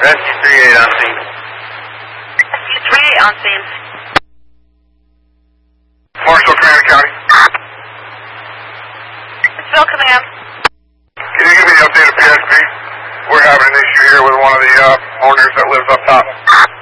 Rescue 38 on scene. Rescue 38 on scene. Marshall, Command County. It's Command. Can you give me the update of PSP? We're having an issue here with one of the owners that lives up top.